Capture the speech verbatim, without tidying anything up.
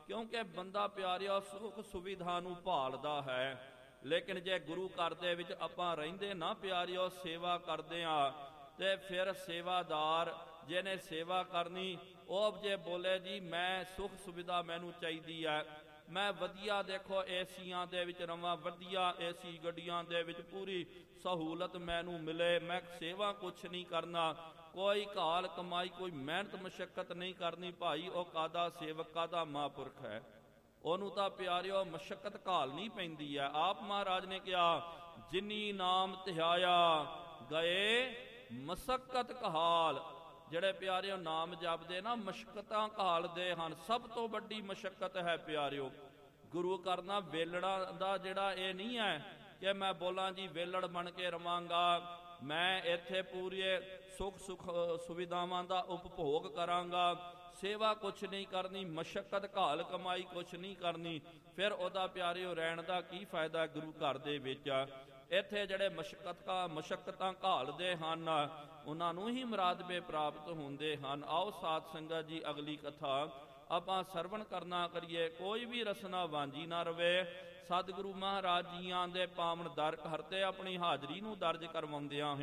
क्योंकि बंदा प्यारिया सुख सुविधा नूं भालदा है, लेकिन जे गुरु घर दे विच आपां रहिंदे ना प्यारिओ सेवा करदे आ ते फिर सेवादार जिहने सेवा करनी ਉਹ ਜੇ ਬੋਲੇ ਜੀ मैं सुख सुविधा मैनू चाहिदी है, मैं वधिया देखो एसियां दे विच रवां, वधिया एसी गड्डियां दे विच पूरी सहूलत मैनू मिले, मैं सेवा कुछ नहीं करना, कोई घाल कमाई कोई मेहनत मशक्कत नहीं करनी, भाई ਉਹ ਕਾਦਾ सेवक ਕਾਦਾ महापुरख है, ਉਹਨੂੰ ਤਾਂ ਪਿਆਰਿਓ ਮਸ਼ੱਕਤ ਘਾਲਣੀ ਪੈਂਦੀ ਹੈ। ਆਪ ਮਹਾਰਾਜ ਨੇ ਕਿਹਾ ਜਿਨੀ ਨਾਮ ਧਿਆਇਆ ਗਏ ਮਸਕਤ ਕਹਾਲ, ਜਿਹੜੇ ਪਿਆਰਿਓ ਨਾਮ ਜਪਦੇ ਨਾ ਮਸ਼ੱਕਤਾਂ ਘਾਲਦੇ ਹਨ। ਸਭ ਤੋਂ ਵੱਡੀ ਮਸ਼ੱਕਤ ਹੈ ਪਿਆਰਿਓ ਗੁਰੂ ਕਰਨਾ। ਵੇਲੜਾ ਦਾ ਜਿਹੜਾ ਇਹ ਨਹੀਂ ਹੈ ਕਿ ਮੈਂ ਬੋਲਾਂ ਜੀ ਵੇਲੜ ਬਣ ਕੇ ਰਵਾਂਗਾ, ਮੈਂ ਇੱਥੇ ਪੂਰੇ ਸੁੱਖ ਸੁੱਖ ਸੁਵਿਧਾਵਾਂ ਦਾ ਉਪਭੋਗ ਕਰਾਂਗਾ, ਸੇਵਾ ਕੁਛ ਨਹੀਂ ਕਰਨੀ, ਮਸ਼ੱਕਤ ਘਾਲ ਕਮਾਈ ਕੁਛ ਨਹੀਂ ਕਰਨੀ, ਫਿਰ ਉਹਦਾ ਪਿਆਰਿਓ ਰਹਿਣ ਦਾ ਕੀ ਫਾਇਦਾ ਗੁਰੂ ਘਰ ਦੇ ਵਿੱਚ। ਇੱਥੇ ਜਿਹੜੇ ਮਸ਼ੱਕਤਾਂ ਮਸ਼ੱਕਤਾਂ ਘਾਲਦੇ ਹਨ ਉਹਨਾਂ ਨੂੰ ਹੀ ਮੁਰਾਦਬੇ ਪ੍ਰਾਪਤ ਹੁੰਦੇ ਹਨ। ਆਓ ਸਾਧ ਸੰਗਤ ਜੀ ਅਗਲੀ ਕਥਾ ਆਪਾਂ ਸਰਵਣ ਕਰਨਾ ਕਰੀਏ, ਕੋਈ ਵੀ ਰਸਨਾ ਵਾਂਝੀ ਨਾ ਰਵੇ। ਸਤਿਗੁਰੂ ਮਹਾਰਾਜ ਜੀਆਂ ਦੇ ਪਾਵਨ ਦਰ ਹਰਤੇ ਆਪਣੀ ਹਾਜ਼ਰੀ ਨੂੰ ਦਰਜ ਕਰਵਾਉਂਦਿਆਂ